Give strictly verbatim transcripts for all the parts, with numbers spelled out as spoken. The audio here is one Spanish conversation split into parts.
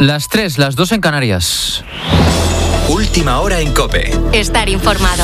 Las tres, las dos en Canarias. Última hora en COPE. Estar informado.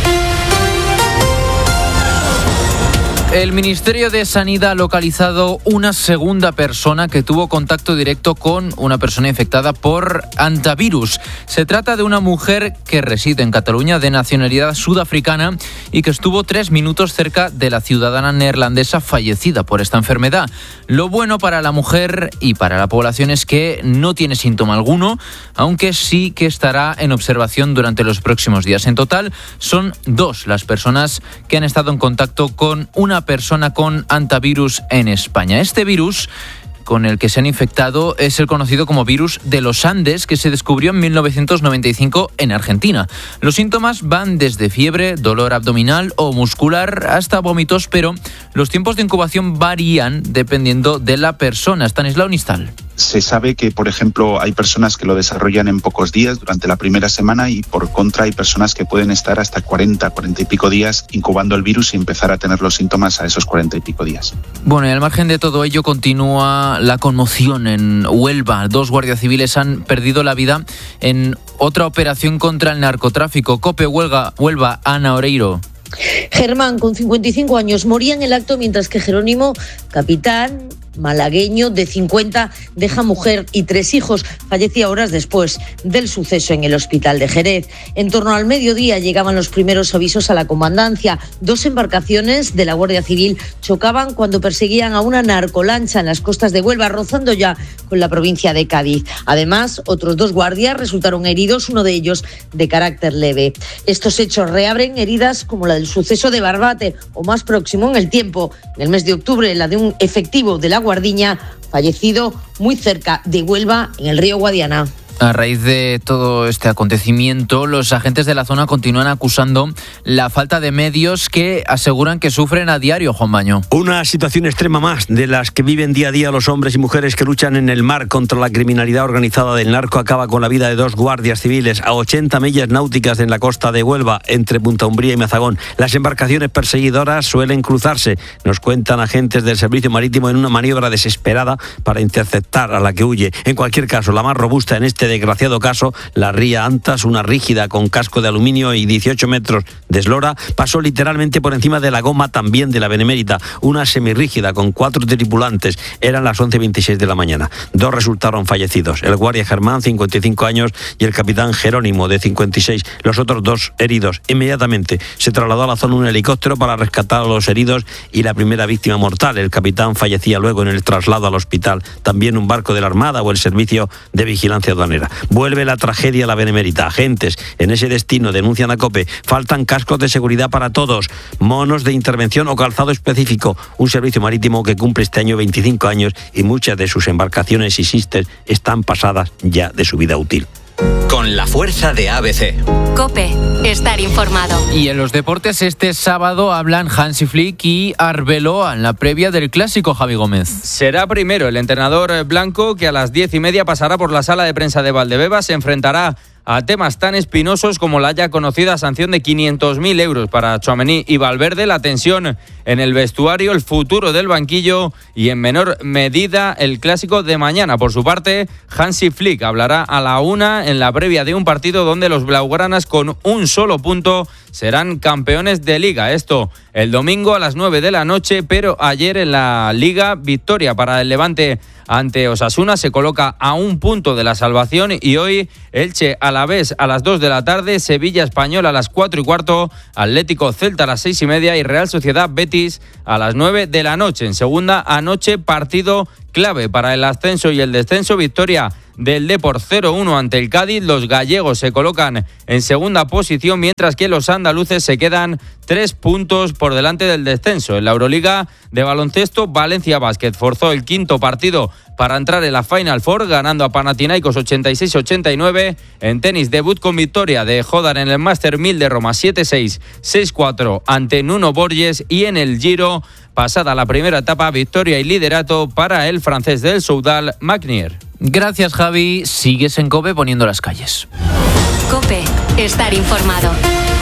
El Ministerio de Sanidad ha localizado una segunda persona que tuvo contacto directo con una persona infectada por hantavirus. Se trata de una mujer que reside en Cataluña, de nacionalidad sudafricana, y que estuvo tres minutos cerca de la ciudadana neerlandesa fallecida por esta enfermedad. Lo bueno para la mujer y para la población es que no tiene síntoma alguno, aunque sí que estará en observación durante los próximos días. En total, son dos las personas que han estado en contacto con una persona con hantavirus en España. Este virus con el que se han infectado es el conocido como virus de los Andes, que se descubrió en mil novecientos noventa y cinco en Argentina. Los síntomas van desde fiebre, dolor abdominal o muscular hasta vómitos, pero los tiempos de incubación varían dependiendo de la persona. Stanislao Nistal. Se sabe que, por ejemplo, hay personas que lo desarrollan en pocos días durante la primera semana y, por contra, hay personas que pueden estar hasta cuarenta, cuarenta y pico días incubando el virus y empezar a tener los síntomas a esos cuarenta y pico días. Bueno, y al margen de todo ello continúa la conmoción en Huelva. Dos guardias civiles han perdido la vida en otra operación contra el narcotráfico. COPE Huelva, Huelva, Ana Oreiro. Germán, con cincuenta y cinco años, moría en el acto, mientras que Jerónimo, capitán malagueño de cincuenta, deja mujer y tres hijos. Fallecía horas después del suceso en el hospital de Jerez. En torno al mediodía llegaban los primeros avisos a la comandancia. Dos embarcaciones de la Guardia Civil chocaban cuando perseguían a una narcolancha en las costas de Huelva, rozando ya con la provincia de Cádiz. Además, otros dos guardias resultaron heridos, uno de ellos de carácter leve. Estos hechos reabren heridas como la del suceso de Barbate, o más próximo en el tiempo, en el mes de octubre, la de un efectivo de la Guardiña fallecido muy cerca de Huelva, en el río Guadiana. A raíz de todo este acontecimiento, los agentes de la zona continúan acusando la falta de medios que aseguran que sufren a diario, Juan Baño. Una situación extrema más de las que viven día a día los hombres y mujeres que luchan en el mar contra la criminalidad organizada del narco acaba con la vida de dos guardias civiles a ochenta millas náuticas en la costa de Huelva, entre Punta Umbría y Mazagón. Las embarcaciones perseguidoras suelen cruzarse, nos cuentan agentes del Servicio Marítimo, en una maniobra desesperada para interceptar a la que huye. En cualquier caso, la más robusta en este desgraciado caso, la Ría Antas, una rígida con casco de aluminio y dieciocho metros de eslora, pasó literalmente por encima de la goma también de la Benemérita, una semirrígida con cuatro tripulantes. Eran las once veintiséis de la mañana. Dos resultaron fallecidos, el guardia Germán, cincuenta y cinco años, y el capitán Jerónimo, de cincuenta y seis. Los otros dos heridos. Inmediatamente se trasladó a la zona un helicóptero para rescatar a los heridos y la primera víctima mortal. El capitán fallecía luego en el traslado al hospital. También un barco de la Armada o el Servicio de Vigilancia Aduanera. Vuelve la tragedia a la Benemérita. Agentes en ese destino denuncian a COPE. Faltan cascos de seguridad para todos, monos de intervención o calzado específico. Un servicio marítimo que cumple este año veinticinco años y muchas de sus embarcaciones y sisters están pasadas ya de su vida útil. Con la fuerza de A B C. COPE, estar informado. Y en los deportes, este sábado hablan Hansi Flick y Arbeloa en la previa del clásico, Javi Gómez. Será primero el entrenador blanco, que a las diez y media pasará por la sala de prensa de Valdebebas. Se enfrentará a temas tan espinosos como la ya conocida sanción de quinientos mil euros para Tchouaméni y Valverde, la tensión en el vestuario, el futuro del banquillo y, en menor medida, el clásico de mañana. Por su parte, Hansi Flick hablará a la una en la previa de un partido donde los blaugranas, con un solo punto, serán campeones de Liga. Esto el domingo a las nueve de la noche, pero ayer en la Liga, victoria para el Levante ante Osasuna, se coloca a un punto de la salvación, y hoy Elche Alavés a las dos de la tarde, Sevilla Español a las cuatro y cuarto, Atlético Celta a las seis y media y Real Sociedad Betis a las nueve de la noche. En segunda, anoche partido clave para el ascenso y el descenso, victoria del Depor cero uno ante el Cádiz. Los gallegos se colocan en segunda posición, mientras que los andaluces se quedan tres puntos por delante del descenso. En la Euroliga de baloncesto, Valencia Basket forzó el quinto partido para entrar en la Final Four, ganando a Panathinaikos ochenta y seis ochenta y nueve. En tenis, debut con victoria de Jodar en el Master mil de Roma, siete seis, seis cuatro ante Nuno Borges. Y en el Giro, pasada la primera etapa, victoria y liderato para el francés del Soudal, Magnier. Gracias, Javi. Sigues en COPE poniendo las calles. COPE, estar informado.